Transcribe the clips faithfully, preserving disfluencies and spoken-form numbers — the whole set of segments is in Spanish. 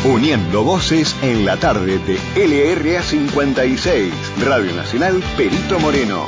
Uniendo voces en la tarde de L R A cincuenta y seis, Radio Nacional Perito Moreno.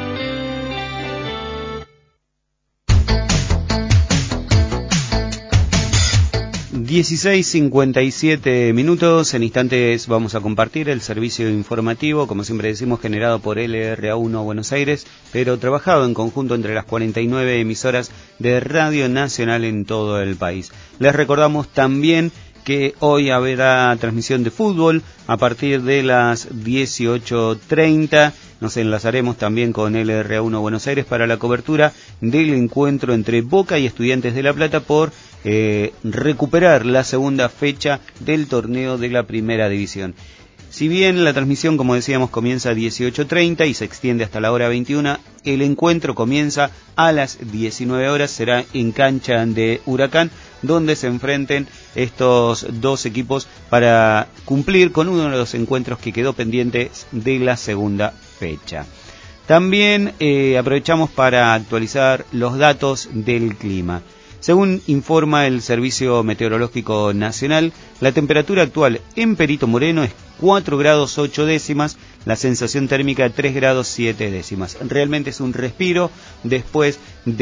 dieciséis cincuenta y siete minutos, en instantes vamos a compartir el servicio informativo, como siempre decimos, generado por L R A uno Buenos Aires, pero trabajado en conjunto entre las cuarenta y nueve emisoras de Radio Nacional en todo el país. Les recordamos también que hoy habrá transmisión de fútbol a partir de las dieciocho treinta. Nos enlazaremos también con L R A uno Buenos Aires para la cobertura del encuentro entre Boca y Estudiantes de La Plata por eh, recuperar la segunda fecha del torneo de la Primera División. Si bien la transmisión, como decíamos, comienza a dieciocho treinta y se extiende hasta la hora veintiuna, el encuentro comienza a las diecinueve horas, será en cancha de Huracán, donde se enfrenten estos dos equipos para cumplir con uno de los encuentros que quedó pendiente de la segunda fecha. También eh, aprovechamos para actualizar los datos del clima. Según informa el Servicio Meteorológico Nacional, la temperatura actual en Perito Moreno es cuatro grados ocho décimas, la sensación térmica tres grados siete décimas. Realmente es un respiro después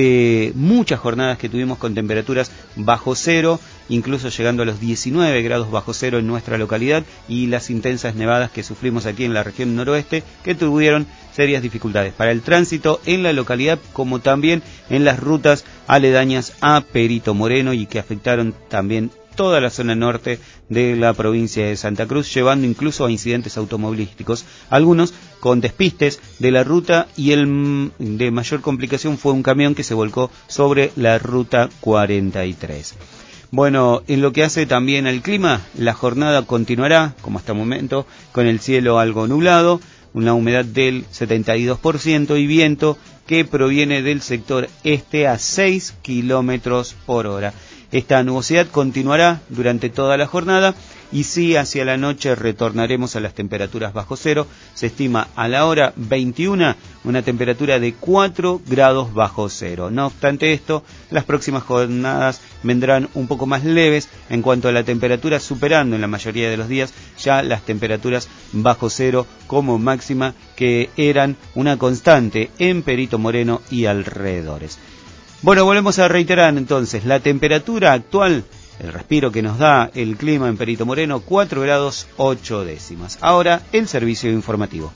de muchas jornadas que tuvimos con temperaturas bajo cero, incluso llegando a los diecinueve grados bajo cero en nuestra localidad, y las intensas nevadas que sufrimos aquí en la región noroeste, que tuvieron serias dificultades para el tránsito en la localidad, como también en las rutas aledañas a Perito Moreno, y que afectaron también toda la zona norte de la provincia de Santa Cruz, llevando incluso a incidentes automovilísticos, algunos con despistes de la ruta, y el de mayor complicación fue un camión que se volcó sobre la ruta cuarenta y tres. Bueno, en lo que hace también al clima, la jornada continuará, como hasta el momento, con el cielo algo nublado, una humedad del setenta y dos por ciento y viento que proviene del sector este a seis kilómetros por hora. Esta nubosidad continuará durante toda la jornada, y sí, hacia la noche retornaremos a las temperaturas bajo cero. Se estima a la hora veintiuna una temperatura de cuatro grados bajo cero. No obstante esto, las próximas jornadas vendrán un poco más leves en cuanto a la temperatura, superando en la mayoría de los días ya las temperaturas bajo cero como máxima, que eran una constante en Perito Moreno y alrededores. Bueno, volvemos a reiterar entonces, la temperatura actual, el respiro que nos da el clima en Perito Moreno, cuatro grados ocho décimas. Ahora, el servicio informativo.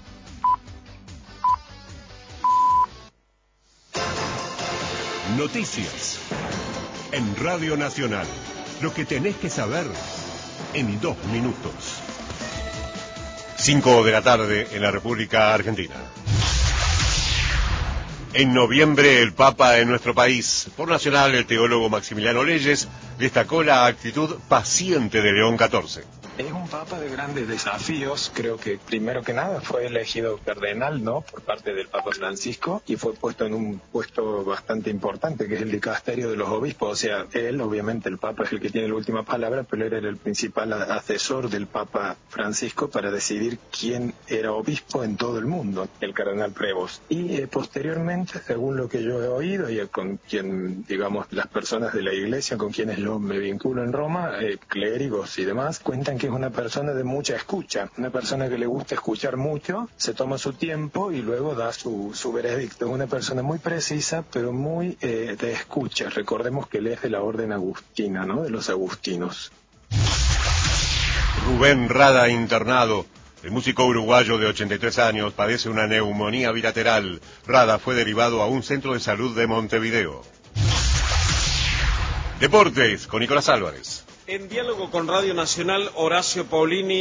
Noticias en Radio Nacional. Lo que tenés que saber en dos minutos. Cinco de la tarde en la República Argentina. En noviembre, el Papa en nuestro país. Por Nacional, el teólogo Maximiliano Leyes destacó la actitud paciente de León catorce. Es un papa de grandes desafíos. Creo que primero que nada fue elegido cardenal, ¿no?, por parte del Papa Francisco, y fue puesto en un puesto bastante importante, que es el dicasterio de los obispos. O sea, él, obviamente, el Papa es el que tiene la última palabra, pero él era el principal asesor del Papa Francisco para decidir quién era obispo en todo el mundo, el cardenal Prevost. Y eh, posteriormente, según lo que yo he oído y con quien, digamos, las personas de la iglesia con quienes yo me vinculo en Roma, eh, clérigos y demás, cuentan que es una persona de mucha escucha, una persona que le gusta escuchar mucho, se toma su tiempo y luego da su, su veredicto. Es una persona muy precisa, pero muy eh, de escucha. Recordemos que él es de la orden agustina, ¿no?, de los agustinos. Rubén Rada internado. El músico uruguayo de ochenta y tres años padece una neumonía bilateral. Rada fue derivado a un centro de salud de Montevideo. Deportes con Nicolás Álvarez. En diálogo con Radio Nacional, Horacio Paulini